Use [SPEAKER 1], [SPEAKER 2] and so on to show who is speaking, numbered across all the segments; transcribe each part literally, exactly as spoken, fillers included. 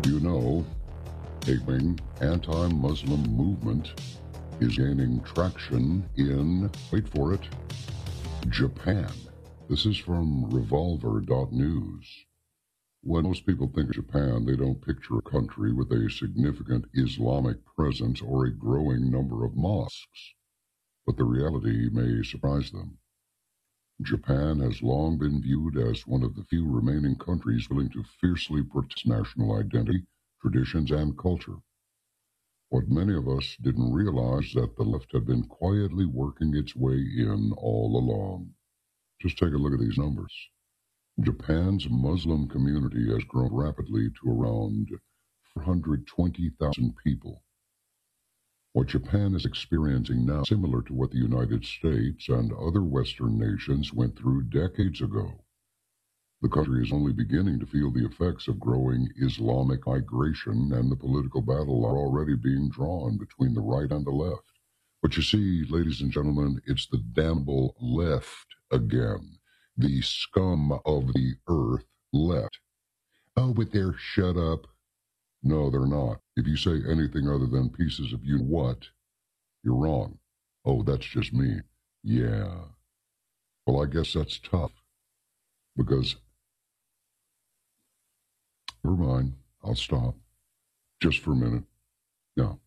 [SPEAKER 1] You know, a wing anti-Muslim movement is gaining traction in, wait for it, Japan. This is from revolver dot news. When most people think of Japan, they don't picture a country with a significant Islamic presence or a growing number of mosques. But the reality may surprise them. Japan has long been viewed as one of the few remaining countries willing to fiercely protect national identity, traditions, and culture. What many of us didn't realize is that the left had been quietly working its way in all along. Just take a look at these numbers. Japan's Muslim community has grown rapidly to around four hundred twenty thousand people. What Japan is experiencing now is similar to what the United States and other Western nations went through decades ago. The country is only beginning to feel the effects of growing Islamic migration, and the political battle are already being drawn between the right and the left. But you see, ladies and gentlemen, it's the damnable left again. The scum of the earth left. Oh, but they're shut up. No, they're not. If you say anything other than pieces of you what, you're wrong. Oh, that's just me. Yeah. Well, I guess that's tough. Because, never mind, I'll stop. Just for a minute. Now,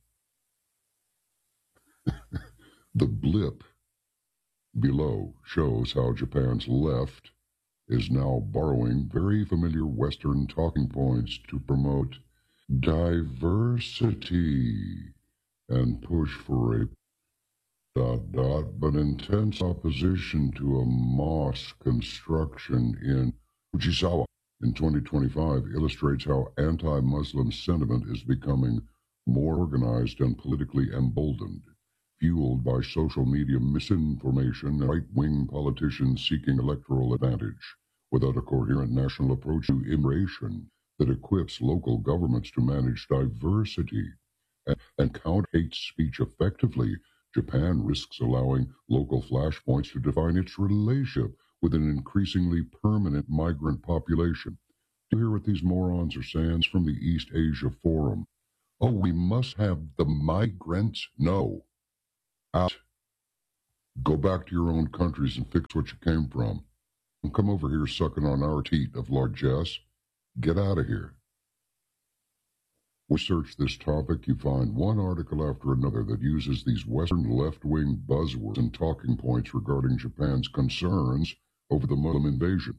[SPEAKER 1] the blip below shows how Japan's left is now borrowing very familiar Western talking points to promote diversity and push for a dot dot but intense opposition to a mosque construction in Fujisawa in twenty twenty-five illustrates how anti-Muslim sentiment is becoming more organized and politically emboldened, fueled by social media misinformation and right-wing politicians seeking electoral advantage without a coherent national approach to immigration that equips local governments to manage diversity and, and counter hate speech effectively. Japan risks allowing local flashpoints to define its relationship with an increasingly permanent migrant population. Do you hear what these morons are saying? It's from the East Asia Forum. Oh, we must have the migrants? No. Out. Go back to your own countries and fix what you came from. Don't come over here sucking on our teat of largesse. Get out of here. Research this topic, you find one article after another that uses these Western left-wing buzzwords and talking points regarding Japan's concerns over the Muslim invasion.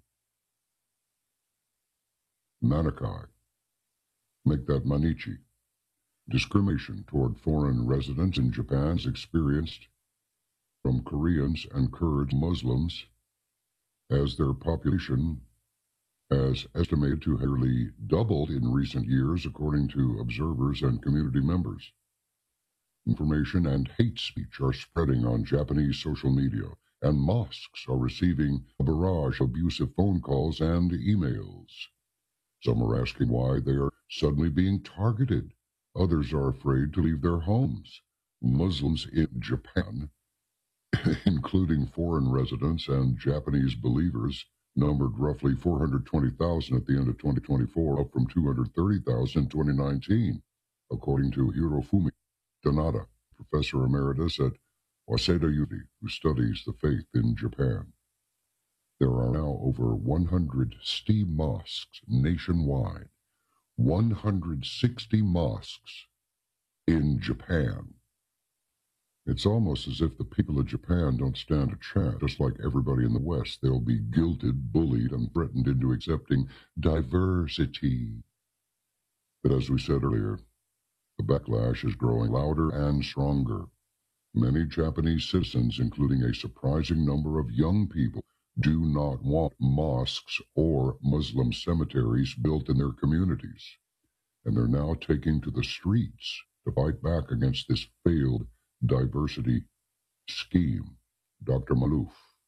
[SPEAKER 1] Manakai. Make that Manichi. Discrimination toward foreign residents in Japan is experienced from Koreans and Kurds Muslims as their population has estimated to have nearly doubled in recent years, according to observers and community members. Information and hate speech are spreading on Japanese social media, and mosques are receiving a barrage of abusive phone calls and emails. Some are asking why they are suddenly being targeted. Others are afraid to leave their homes. Muslims in Japan, including foreign residents and Japanese believers, numbered roughly four hundred twenty thousand at the end of twenty twenty-four, up from two hundred thirty thousand in twenty nineteen, according to Hirofumi Donata, professor emeritus at Waseda University, who studies the faith in Japan. There are now over one hundred sixty mosques nationwide, one hundred sixty mosques in Japan. It's almost as if the people of Japan don't stand a chance. Just like everybody in the West, they'll be guilted, bullied, and threatened into accepting diversity. But as we said earlier, the backlash is growing louder and stronger. Many Japanese citizens, including a surprising number of young people, do not want mosques or Muslim cemeteries built in their communities. And they're now taking to the streets to fight back against this failed diversity scheme. Doctor Malouf.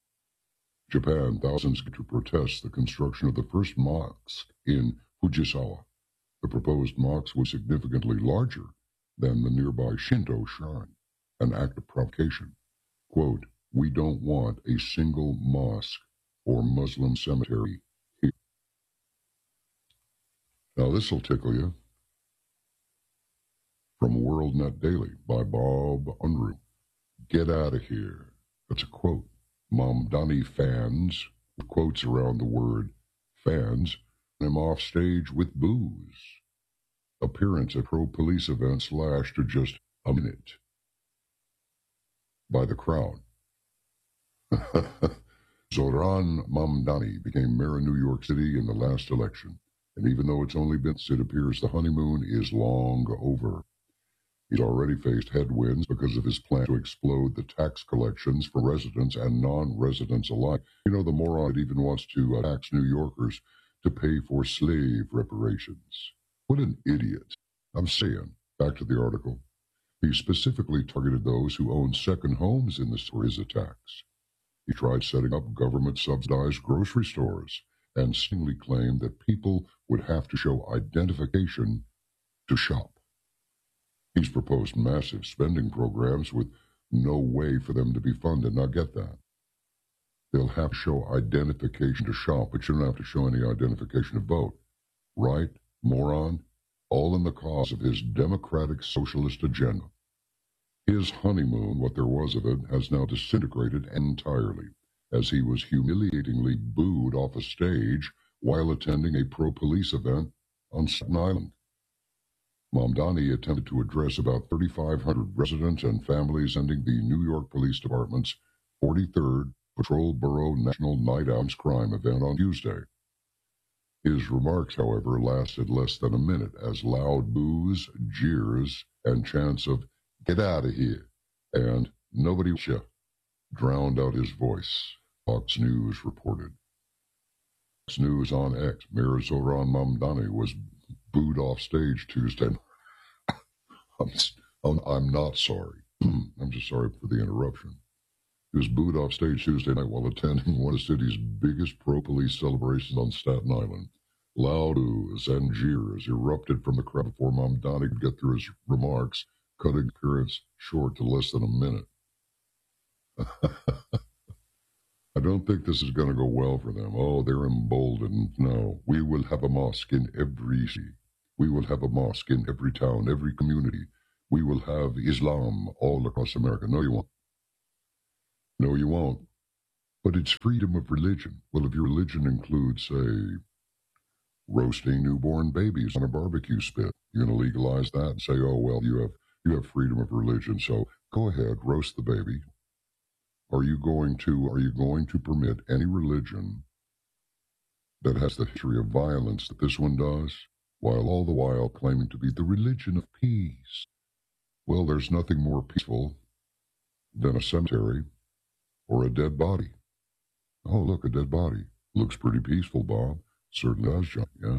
[SPEAKER 1] Japan, thousands to protest the construction of the first mosque in Fujisawa. The proposed mosque was significantly larger than the nearby Shinto shrine, an act of provocation. Quote, "We don't want a single mosque or Muslim cemetery here." Now this will tickle you. World Net Daily by Bob Unruh. Get out of here. That's a quote. Mamdani fans, with quotes around the word fans, him off stage with booze. Appearance at pro-police event slashed to just a minute by the crowd. Zohran Mamdani became mayor of New York City in the last election, and even though it's only been, it appears the honeymoon is long over. He's already faced headwinds because of his plan to explode the tax collections for residents and non-residents alike. You know, the moron even wants to uh, tax New Yorkers to pay for slave reparations. What an idiot. I'm saying, back to the article, he specifically targeted those who own second homes in this for his attacks. He tried setting up government-subsidized grocery stores and singly claimed that people would have to show identification to shop. He's proposed massive spending programs with no way for them to be funded. Now get that. They'll have to show identification to shop, but you don't have to show any identification to vote. Right, moron? All in the cause of his democratic socialist agenda. His honeymoon, what there was of it, has now disintegrated entirely, as he was humiliatingly booed off a stage while attending a pro-police event on Staten Island. Mamdani attempted to address about thirty-five hundred residents and families attending the New York Police Department's forty-third Patrol Borough National Night Out Crime event on Tuesday. His remarks, however, lasted less than a minute as loud boos, jeers, and chants of "Get out of here" and "Nobody ya" drowned out his voice, Fox News reported. Fox News on X, Mayor Zohran Mamdani was booed off stage Tuesday. I'm, I'm, I'm not sorry. I'm just sorry for the interruption. He was booed off stage Tuesday night while attending one of the city's biggest pro-police celebrations on Staten Island. Loud boos and jeers erupted from the crowd before Mamdani could get through his remarks, cutting appearance short to less than a minute. I don't think this is going to go well for them. Oh, they're emboldened. No, we will have a mosque in every city. We will have a mosque in every town, every community. We will have Islam all across America. No, you won't. No, you won't. But it's freedom of religion. Well, if your religion includes, say, roasting newborn babies on a barbecue spit, you're going to legalize that and say, oh, well, you have you have freedom of religion, so go ahead, roast the baby. Are you going to, are you going to permit any religion that has the history of violence that this one does, while all the while claiming to be the religion of peace? Well, there's nothing more peaceful than a cemetery or a dead body. Oh, look, a dead body. Looks pretty peaceful, Bob. Certainly does, John. Yeah.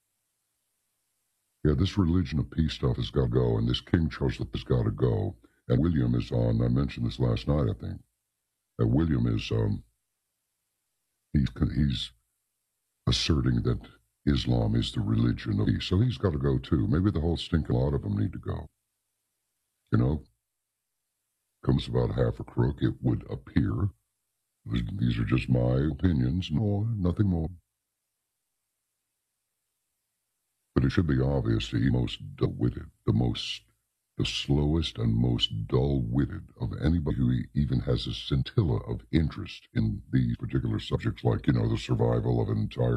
[SPEAKER 1] Yeah, this religion of peace stuff has got to go, and this King Charles has got to go. And William is on, I mentioned this last night, I think. That William is, um, he's, he's asserting that Islam is the religion of peace. So he's got to go too. Maybe the whole stinking lot of them need to go. You know? Comes about half a crook, it would appear. These are just my opinions. No, nothing more. But it should be obvious the most dull-witted, the most, the slowest and most dull-witted of anybody who even has a scintilla of interest in these particular subjects, like, you know, the survival of an entire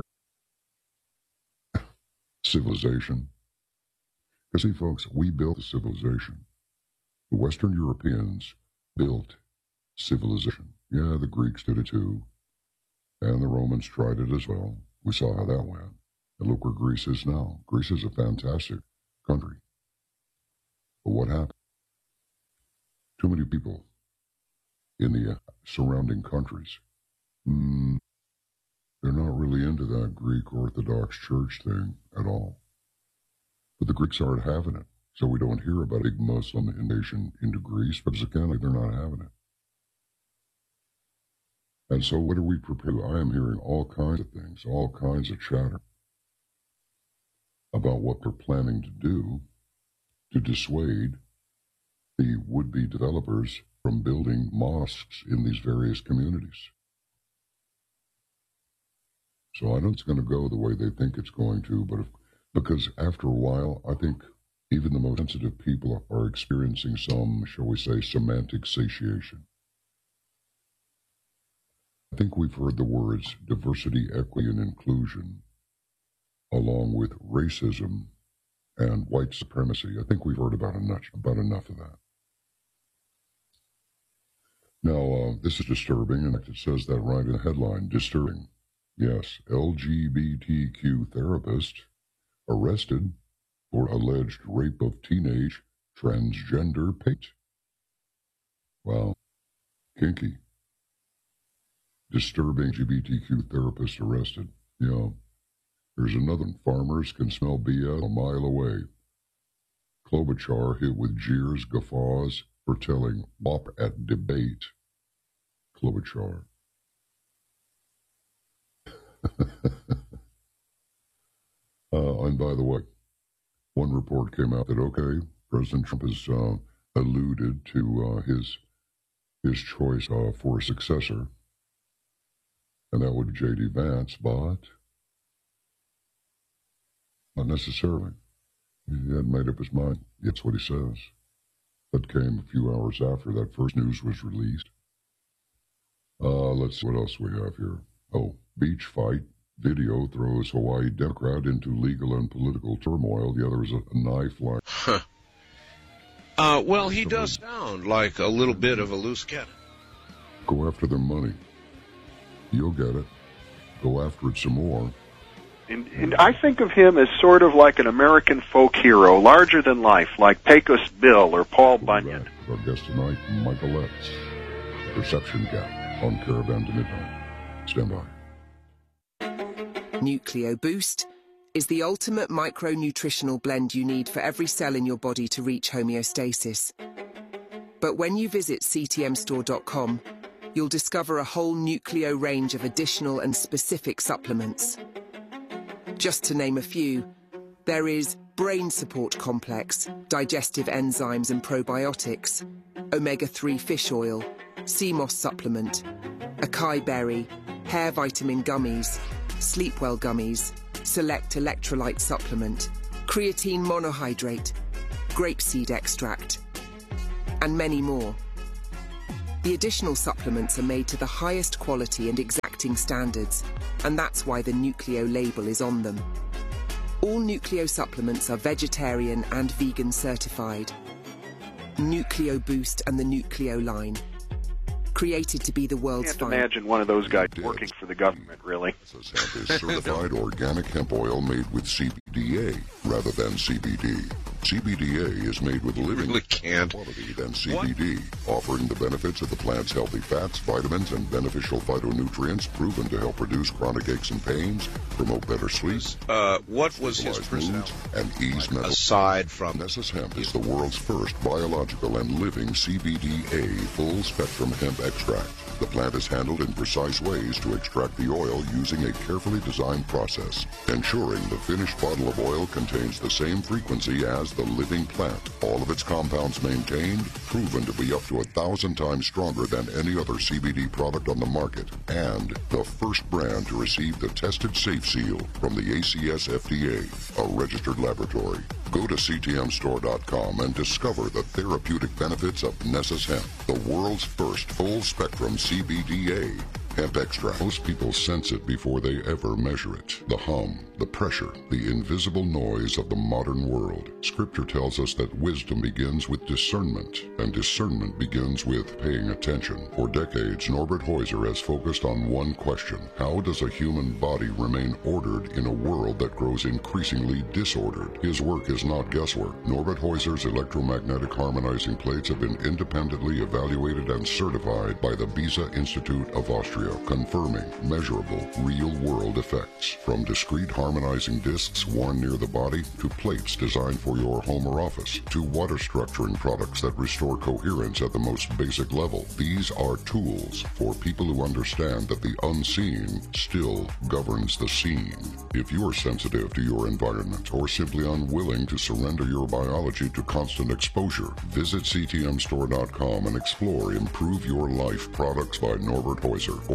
[SPEAKER 1] civilization. Because, see, folks, we built a civilization. The Western Europeans built civilization. Yeah, the Greeks did it too. And the Romans tried it as well. We saw how that went. And look where Greece is now. Greece is a fantastic country. But what happened? Too many people in the uh, surrounding countries, mm, they're not really into that Greek Orthodox Church thing at all. But the Greeks aren't having it. So we don't hear about a big Muslim invasion into Greece, because again, they're not having it. And so what are we prepared? I am hearing all kinds of things, all kinds of chatter about what they're planning to do to dissuade the would-be developers from building mosques in these various communities. So I know it's going to go the way they think it's going to, but if, because after a while, I think Even the most sensitive people are experiencing some, shall we say, semantic satiation. I think we've heard the words diversity, equity, and inclusion, along with racism and white supremacy. I think we've heard about enough, about enough of that. Now, uh, this is disturbing, and it says that right in the headline, disturbing. Yes, L G B T Q therapist arrested for alleged rape of teenage transgender patient. Wow, kinky. Disturbing L G B T Q therapist arrested. Yeah. There's another one. Farmers can smell B S a mile away. Klobuchar hit with jeers, guffaws for telling W A P at debate. Klobuchar. uh, and by the way, one report came out that, okay, President Trump has uh, alluded to uh, his his choice uh, for a successor, and that would be J D Vance, but not necessarily. He hadn't made up his mind. That's what he says. That came a few hours after that first news was released. Uh, let's see what else we have here. Oh, beach fight. Video throws Hawaii Democrat into legal and political turmoil. The other is a, a knife line.
[SPEAKER 2] Huh. Uh, well, he does sound like a little bit of a loose cannon.
[SPEAKER 1] Go after their money. You'll get it. Go after it some more.
[SPEAKER 3] And, and I think of him as sort of like an American folk hero, larger than life, like Pecos Bill or Paul Bunyan.
[SPEAKER 1] Our guest tonight, Michael Letts. Perception Gap on Caravan to Midnight. Stand by.
[SPEAKER 4] Nucleo Boost is the ultimate micronutritional blend you need for every cell in your body to reach homeostasis. But when you visit C T M store dot com, you'll discover a whole Nucleo range of additional and specific supplements. Just to name a few, there is Brain Support Complex, digestive enzymes and probiotics, omega three fish oil, C M O S supplement, acai berry, hair vitamin gummies, Sleepwell gummies, select electrolyte supplement, creatine monohydrate, grapeseed extract, and many more. The additional supplements are made to the highest quality and exacting standards, and that's why the Nucleo label is on them. All Nucleo supplements are vegetarian and vegan certified. Nucleo Boost and the Nucleo line. Created to be the world's
[SPEAKER 3] finest. I can't imagine one of those guys working for the government, really.
[SPEAKER 1] Hemp is certified organic hemp oil made with C B D A rather than C B D. C B D A is made with living
[SPEAKER 2] really can't.
[SPEAKER 1] quality than C B D, what? offering the benefits of the plant's healthy fats, vitamins, and beneficial phytonutrients proven to help reduce chronic aches and pains, promote better sleep,
[SPEAKER 2] uh, what was his
[SPEAKER 1] moods, and ease mental.
[SPEAKER 2] Aside from
[SPEAKER 1] Nessus Hemp is the world's first biological and living C B D A full-spectrum hemp extract. The plant is handled in precise ways to extract the oil using a carefully designed process, ensuring the finished bottle of oil contains the same frequency as the living plant. All of its compounds maintained, proven to be up to a thousand times stronger than any other C B D product on the market, and the first brand to receive the tested safe seal from the A C S F D A, a registered laboratory. Go to C T M store dot com and discover the therapeutic benefits of Nessus Hemp, the world's first full-spectrum C B D A hemp extract. Most people sense it before they ever measure it. The hum, the pressure, the invisible noise of the modern world. Scripture tells us that wisdom begins with discernment, and discernment begins with paying attention. For decades, Norbert Heuser has focused on one question: how does a human body remain ordered in a world that grows increasingly disordered? His work is not guesswork. Norbert Heuser's electromagnetic harmonizing plates have been independently evaluated and certified by the Beza Institute of Austria, confirming measurable, real-world effects. From discrete harmonizing discs worn near the body, to plates designed for your home or office, to water structuring products that restore coherence at the most basic level. These are tools for people who understand that the unseen still governs the seen. If you're sensitive to your environment or simply unwilling to surrender your biology to constant exposure, visit C T M store dot com and explore Improve Your Life products by Norbert Heuser.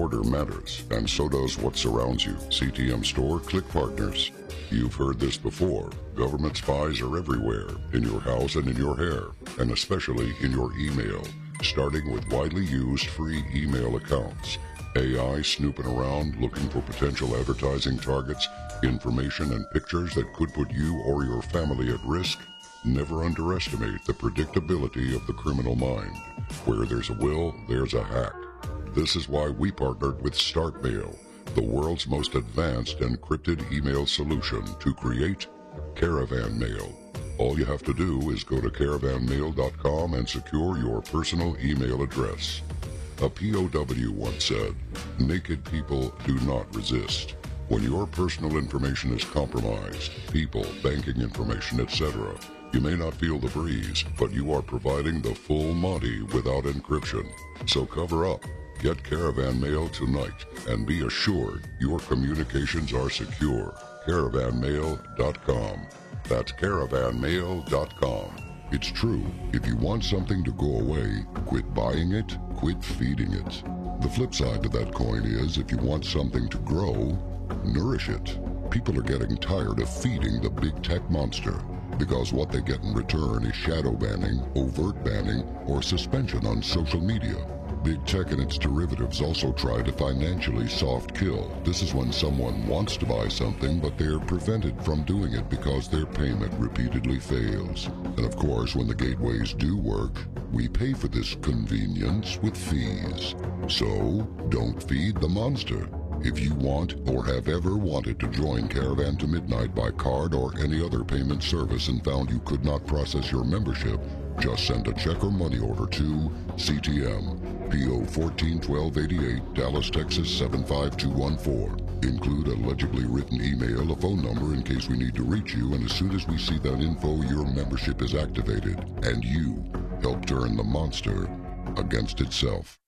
[SPEAKER 1] order matters, and so does what surrounds you. C T M Store Click Partners. You've heard this before. Government spies are everywhere, in your house and in your hair, and especially in your email, starting with widely used free email accounts. A I snooping around looking for potential advertising targets, information and pictures that could put you or your family at risk. Never underestimate the predictability of the criminal mind. Where there's a will, there's a hack. This is why we partnered with StartMail, the world's most advanced encrypted email solution, to create Caravan Mail. All you have to do is go to caravan mail dot com and secure your personal email address. A P O W once said, "Naked people do not resist." When your personal information is compromised, people, banking information, et cetera, you may not feel the breeze, but you are providing the full Monty without encryption. So cover up. Get Caravan Mail tonight and be assured your communications are secure. caravan mail dot com. That's caravan mail dot com. It's true, if you want something to go away, quit buying it, quit feeding it. The flip side to that coin is, if you want something to grow, nourish it. People are getting tired of feeding the big tech monster, because what they get in return is shadow banning, overt banning, or suspension on social media. Big tech and its derivatives also try to financially soft kill. This is when someone wants to buy something, but they're prevented from doing it because their payment repeatedly fails. And of course, when the gateways do work, we pay for this convenience with fees. So, don't feed the monster. If you want or have ever wanted to join Caravan to Midnight by card or any other payment service and found you could not process your membership, just send a check or money order to C T M, P O fourteen twelve eighty-eight, Dallas, Texas seven five two one four. Include a legibly written email, a phone number in case we need to reach you, and as soon as we see that info, your membership is activated, and you help turn the monster against itself.